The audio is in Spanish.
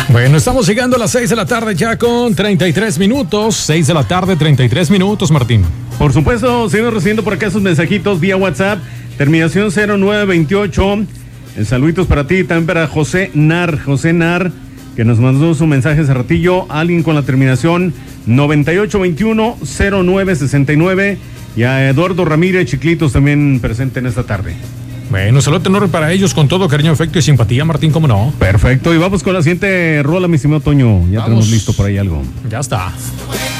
Bueno, estamos llegando a las 6 de la tarde ya con 33 minutos. 6 de la tarde, 33 minutos, Martín. Por supuesto, seguimos recibiendo por acá sus mensajitos vía WhatsApp. Terminación 0928. Saluditos para ti, también para José Nar, que nos mandó su mensaje hace ratillo. Alguien con la terminación 9821-0969. Y a Eduardo Ramírez Chiclitos también presente en esta tarde. Bueno, saludo enorme para ellos con todo cariño, afecto y simpatía, Martín, ¿cómo no? Perfecto, y vamos con la siguiente rola, mi estimado Toño. Ya tenemos listo por ahí algo. Ya está.